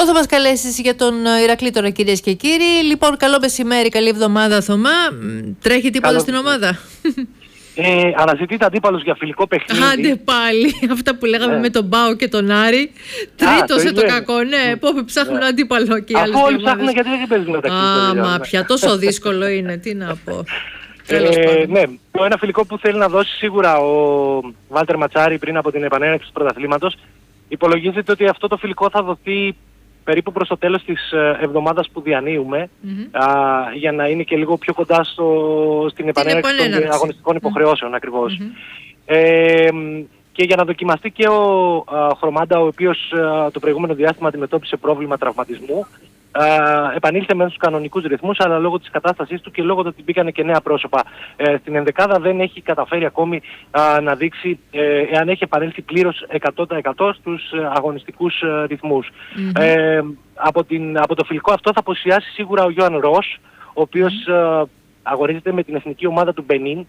Θα μας καλέσεις για τον Ηρακλή τώρα, κυρίες και κύριοι. Λοιπόν, καλό μεσημέρι, καλή εβδομάδα, Θωμά. Τρέχει τίποτα στην ομάδα? Αναζητείται αντίπαλος για φιλικό παιχνίδι. Άντε πάλι, αυτά που λέγαμε με τον Μπάο και τον Άρη. Τρίτος το κακό, ναι. Πόπε ψάχνουν αντίπαλο και οι άλλες. Αφού όλοι ψάχνουν, γιατί δεν παίζουν μεταξύ τους. Μα πια τόσο δύσκολο είναι, τι να πω. Ναι, το ένα φιλικό που θέλει να δώσει σίγουρα ο Βάλτερ Ματσάρη πριν από την επανέναρξη του πρωταθλήματος. Υπολογίζεται ότι αυτό το φιλικό θα δοθεί περίπου προς το τέλος της εβδομάδας που διανύουμε, για να είναι και λίγο πιο κοντά στην επανέναρξη των αγωνιστικών υποχρεώσεων ακριβώς. Και για να δοκιμαστεί και ο Χρωμάντα, ο οποίος το προηγούμενο διάστημα αντιμετώπισε πρόβλημα τραυματισμού, επανήλθε με τους κανονικούς ρυθμούς, αλλά λόγω της κατάστασής του και λόγω του ότι μπήκανε και νέα πρόσωπα στην ενδεκάδα, δεν έχει καταφέρει ακόμη να δείξει εάν έχει επανέλθει πλήρως 100% στους αγωνιστικούς ρυθμούς. Από το φιλικό αυτό θα αποσιάσει σίγουρα ο Γιώαν Ρος, ο οποίος αγωνίζεται με την εθνική ομάδα του Μπενίν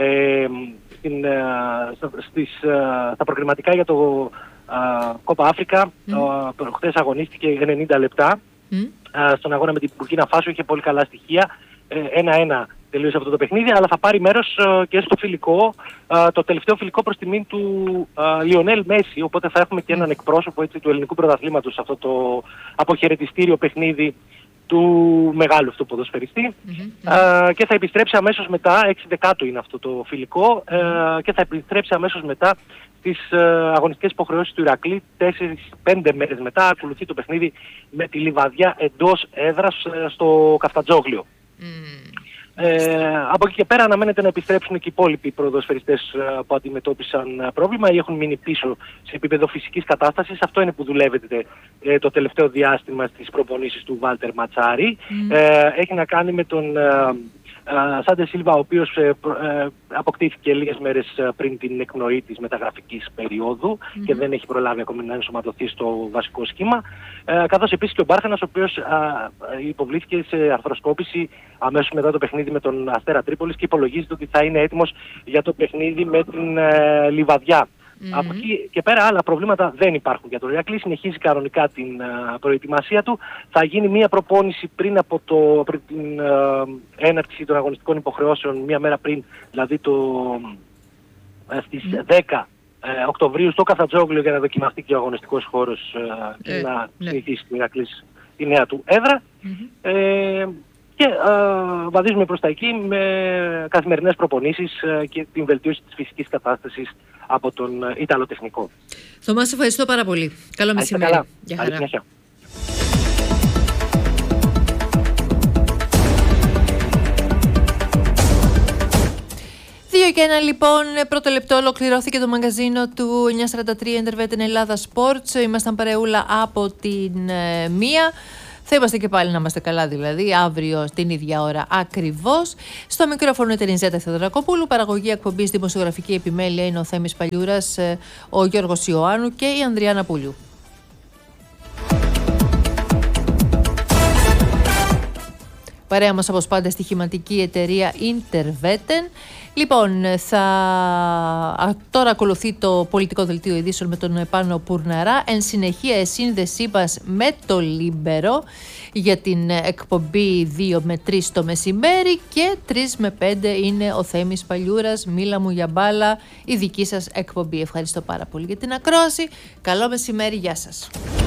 στα προκριματικά για το Κόπα Αφρικα. Χθες αγωνίστηκε 90 λεπτά. Στον αγώνα με την Μπουρκίνα Φάσο, είχε πολύ καλά στοιχεία. 1-1 τελείωσε αυτό το παιχνίδι, αλλά θα πάρει μέρος και στο φιλικό, το τελευταίο φιλικό προς τιμήν του Λιονέλ Μέση, οπότε θα έχουμε και έναν εκπρόσωπο του ελληνικού πρωταθλήματος σε αυτό το αποχαιρετιστήριο παιχνίδι του μεγάλου αυτού ποδοσφαιριστή. Και θα επιστρέψει αμέσως μετά, 6 Δεκάτου είναι αυτό το φιλικό, και θα επιστρέψει αμέσως μετά στις αγωνιστικές υποχρεώσεις του Ηρακλή. 4-5 μέρες μετά ακολουθεί το παιχνίδι με τη Λιβαδιά εντός έδρας στο Καφτατζόγλιο. Από εκεί και πέρα αναμένεται να επιστρέψουν και οι υπόλοιποι ποδοσφαιριστές που αντιμετώπισαν πρόβλημα ή έχουν μείνει πίσω σε επίπεδο φυσικής κατάστασης. Αυτό είναι που δουλεύεται το τελευταίο διάστημα στις προπονήσεις του Βάλτερ Ματσάρη. Έχει να κάνει με τον Σάντε Σίλβα, ο οποίος αποκτήθηκε λίγες μέρες πριν την εκπνοή της μεταγραφικής περίοδου και δεν έχει προλάβει ακόμη να ενσωματωθεί στο βασικό σχήμα. Καθώς επίσης και ο Μπάρχανας, ο οποίος υποβλήθηκε σε αρθροσκόπηση αμέσως μετά το παιχνίδι με τον Αστέρα Τρίπολης και υπολογίζεται ότι θα είναι έτοιμος για το παιχνίδι με την Λιβαδιά. Από εκεί και πέρα άλλα προβλήματα δεν υπάρχουν για τον Ηρακλή. Συνεχίζει κανονικά την προετοιμασία του. Θα γίνει μια προπόνηση πριν την έναρξη των αγωνιστικών υποχρεώσεων, μια μέρα πριν, δηλαδή στις 10 Οκτωβρίου στο Καφτατζόγλιο, για να δοκιμαστεί και ο αγωνιστικός χώρος και να συνηθίσει τον Ηρακλή στη νέα του έδρα. Και βαδίζουμε προς τα εκεί με καθημερινές προπονήσεις και την βελτίωση της φυσικής κατάστασης από τον Ιταλό τεχνικό. Θωμά, σε ευχαριστώ πάρα πολύ. Καλό μεσημέρι. Γεια χαρά. 2 και 1 λοιπόν, πρώτο λεπτό ολοκληρώθηκε το μαγκαζίνο του 943 Εντερβέτεν Ελλάδα Sports. Ήμασταν παρεούλα από την 1. Θα είμαστε και πάλι να είμαστε καλά, δηλαδή αύριο στην ίδια ώρα ακριβώς. Στο μικρόφωνο ήταν η Ζέτα Θεοδωρακοπούλου, παραγωγή εκπομπής δημοσιογραφική επιμέλεια είναι ο Θέμης Παλιούρας, ο Γιώργος Ιωάννου και η Ανδριάνα Πούλιου. Παρέα μας όπως πάντα στοιχηματική εταιρεία Interveten. Λοιπόν, τώρα ακολουθεί το πολιτικό δελτίο ειδήσεων με τον Πάνο Πουρναρά. Εν συνεχεία, σύνδεσή μας με το Λίμπερο για την εκπομπή 2 με 3 το μεσημέρι και 3 με 5 είναι ο Θέμης Παλιούρας, Μίλα μου για μπάλα, η δική σας εκπομπή. Ευχαριστώ πάρα πολύ για την ακρόαση. Καλό μεσημέρι, γεια σας.